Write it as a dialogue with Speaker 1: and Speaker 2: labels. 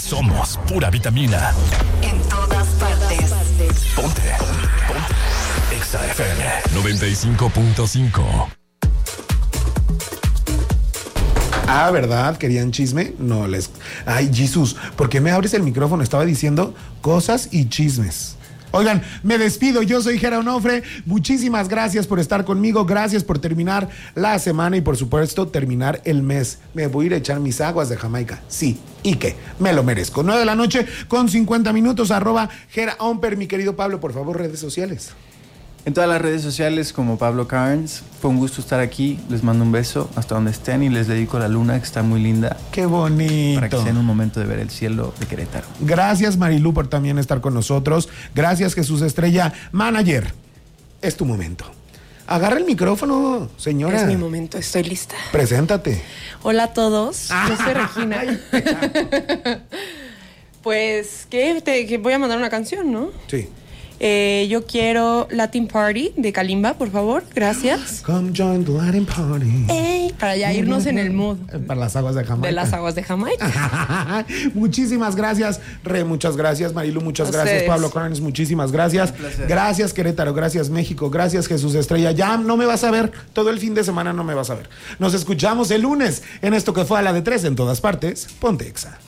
Speaker 1: Somos pura vitamina.
Speaker 2: En todas partes.
Speaker 1: Ponte. Exa FM 95.5.
Speaker 3: Ah, ¿verdad? ¿Querían chisme? No les... Ay, Jesús, ¿por qué me abres el micrófono? Estaba diciendo cosas y chismes. Oigan, me despido, yo soy Jera Onofre, muchísimas gracias por estar conmigo, gracias por terminar la semana y por supuesto terminar el mes. Me voy a ir a echar mis aguas de Jamaica, sí, ¿y qué? Me lo merezco. 9 de la noche con 50 minutos, @Jera Onper, mi querido Pablo, por favor, redes sociales.
Speaker 4: En todas las redes sociales como Pablo Carnes. Fue un gusto estar aquí. Les mando un beso hasta donde estén y les dedico a la luna que está muy linda.
Speaker 3: ¡Qué bonito!
Speaker 4: Para que sea en un momento de ver el cielo de Querétaro.
Speaker 3: Gracias, Marilú, por también estar con nosotros. Gracias, Jesús Estrella. Manager, es tu momento. Agarra el micrófono, señora.
Speaker 5: Es mi momento, estoy lista.
Speaker 3: Preséntate.
Speaker 5: Hola a todos, yo soy Regina. Pues, ¿qué? Voy a mandar una canción, ¿no?
Speaker 3: Sí.
Speaker 5: Yo quiero Latin Party de Kalimba, por favor. Gracias.
Speaker 3: Come join the Latin Party.
Speaker 5: Para ya irnos en el mood.
Speaker 3: Para las aguas de Jamaica.
Speaker 5: De las aguas de Jamaica.
Speaker 3: Muchísimas gracias, Re, muchas gracias, Marilu, muchas gracias,
Speaker 5: Ustedes.
Speaker 3: Pablo Carnes, muchísimas gracias. Gracias, Querétaro, gracias, México, gracias, Jesús Estrella. Ya no me vas a ver, todo el fin de semana no me vas a ver. Nos escuchamos el lunes en esto que fue a la de 3 en todas partes. Ponte Exa.